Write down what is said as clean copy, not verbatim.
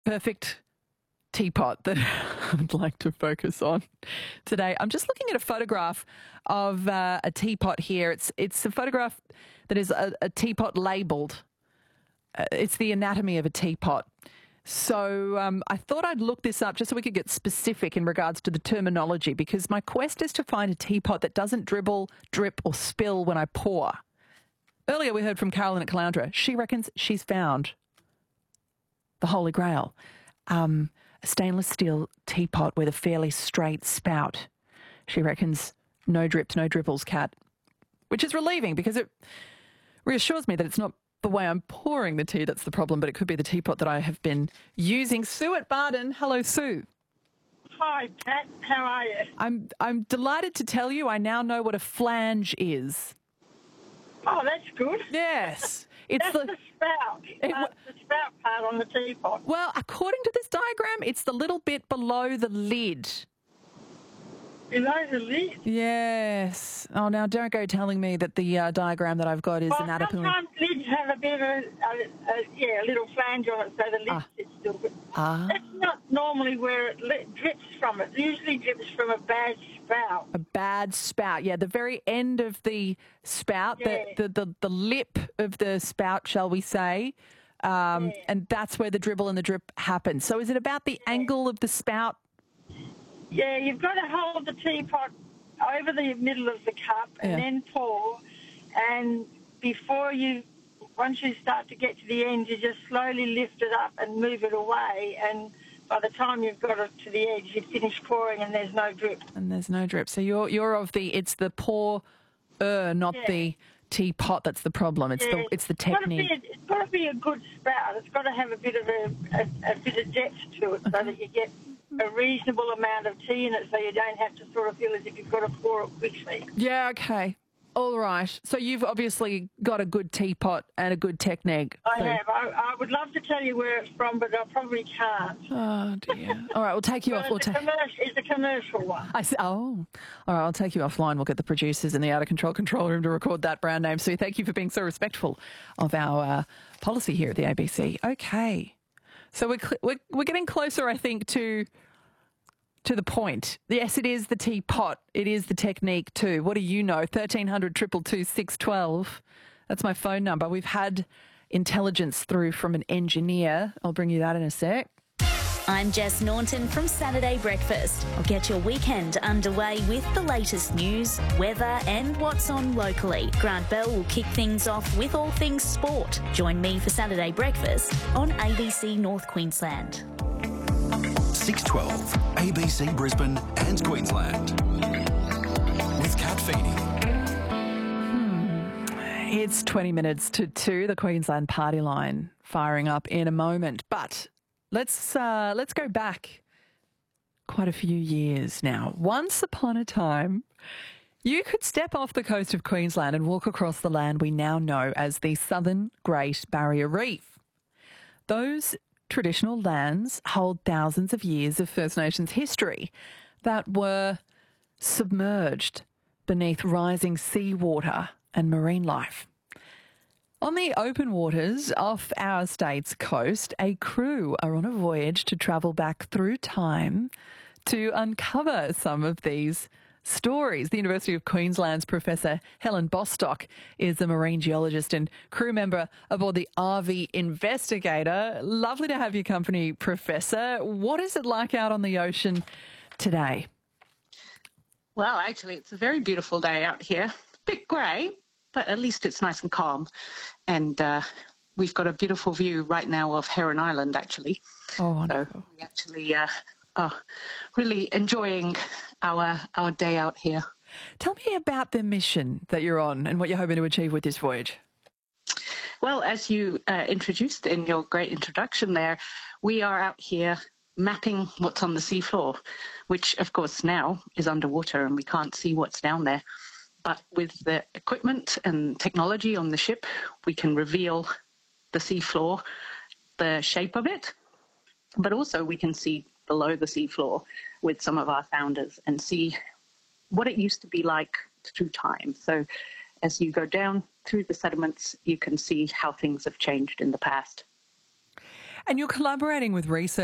perfect teapot that I'd like to focus on today. I'm just looking at a photograph of a teapot here. It's a photograph that is a teapot labelled. It's the anatomy of a teapot. So I thought I'd look this up just so we could get specific in regards to the terminology, because my quest is to find a teapot that doesn't dribble, drip or spill when I pour. Earlier we heard from Carolyn at Caloundra. She reckons she's found the Holy Grail. A stainless steel teapot with a fairly straight spout. She reckons no drips, no dribbles, Kat, which is relieving because it reassures me that it's not the way I'm pouring the tea that's the problem, but it could be the teapot that I have been using. Sue at Barden. Hello, Sue. Hi, Pat. How are you? I'm delighted to tell you I now know what a flange is. Oh, that's good. Yes. It's That's the spout. The spout part on the teapot. Well, according to this diagram, it's the little bit below the lid. Below the lid? Yes. Oh, now don't go telling me that the diagram that I've got is Well, anatomically... sometimes lids have a bit of a little flange on it, so the lid sits still. But that's not normally where it drips from. It usually drips from a bad spout. A bad spout, yeah. The very end of the spout, the lip of the spout, shall we say, and that's where the dribble and the drip happens. So is it about the angle of the spout? Yeah, you've got to hold the teapot over the middle of the cup and then pour. And once you start to get to the end, you just slowly lift it up and move it away. And by the time you've got it to the edge, you've finished pouring and there's no drip. And there's no drip. So you're of it's the pour, not the teapot that's the problem. It's the technique. It's got to be a good spout. It's got to have a bit of a bit of depth to it so that you get a reasonable amount of tea in it, so you don't have to sort of feel as if you've got to pour it quickly. Yeah, okay. All right. So you've obviously got a good teapot and a good technique. I have. I would love to tell you where it's from, but I probably can't. Oh, dear. All right, we'll take you off. It's a commercial one. All right, I'll take you offline. We'll get the producers in the Out of Control control room to record that brand name. So thank you for being so respectful of our policy here at the ABC. Okay. So we're getting closer, I think, to the point. Yes, it is the teapot. It is the technique too. What do you know? 1300 222 612. That's my phone number. We've had intelligence through from an engineer. I'll bring you that in a sec. I'm Jess Naunton from Saturday Breakfast. I'll get your weekend underway with the latest news, weather and what's on locally. Grant Bell will kick things off with all things sport. Join me for Saturday Breakfast on ABC North Queensland. 612 ABC Brisbane and Queensland with Kat Feeney. It's 20 minutes to 2, the Queensland party line firing up in a moment. But let's go back quite a few years now. Once upon a time, you could step off the coast of Queensland and walk across the land we now know as the Southern Great Barrier Reef. Those traditional lands hold thousands of years of First Nations history that were submerged beneath rising seawater and marine life. On the open waters off our state's coast, a crew are on a voyage to travel back through time to uncover some of these stories. The University of Queensland's Professor Helen Bostock is a marine geologist and crew member aboard the RV Investigator. Lovely to have your company, Professor. What is it like out on the ocean today? Well, actually, it's a very beautiful day out here. A bit grey, but at least it's nice and calm. And we've got a beautiful view right now of Heron Island, actually. Oh, wonderful. So we actually are really enjoying our day out here. Tell me about the mission that you're on and what you're hoping to achieve with this voyage. Well, as you introduced in your great introduction there, we are out here mapping what's on the seafloor, which, of course, now is underwater and we can't see what's down there. But with the equipment and technology on the ship, we can reveal the seafloor, the shape of it, but also we can see below the seafloor with some of our founders and see what it used to be like through time. So as you go down through the sediments, you can see how things have changed in the past. And you're collaborating with research